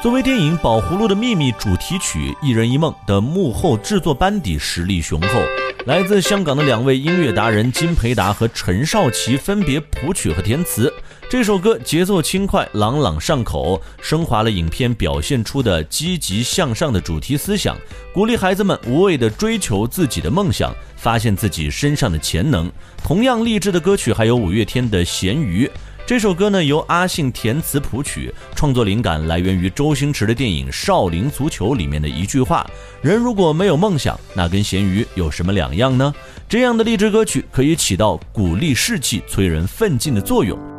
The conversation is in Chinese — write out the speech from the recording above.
作为电影《宝葫芦的秘密》主题曲《一人一梦》的幕后制作班底实力雄厚，来自香港的2位音乐达人金培达和陈少琪分别谱曲和填词。这首歌节奏轻快，朗朗上口，升华了影片表现出的积极向上的主题思想，鼓励孩子们无畏地追求自己的梦想，发现自己身上的潜能。同样励志的歌曲还有五月天的《咸鱼》。这首歌呢由阿信填词谱曲，创作灵感来源于周星驰的电影《少林足球》里面的一句话：人如果没有梦想，那跟咸鱼有什么两样呢？这样的励志歌曲可以起到鼓励士气、催人奋进的作用。